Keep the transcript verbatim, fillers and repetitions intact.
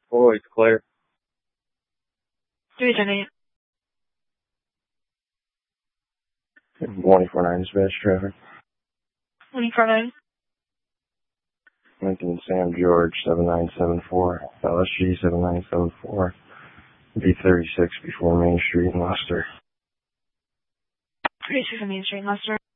Oh, it's clear. three ten eight. one four nine dispatch traffic. one four nine. Lincoln Sam George seven nine seven four. L S G seven nine seven four. B thirty-six before Main Street in Leicester. thirty-six on Main Street in Leicester.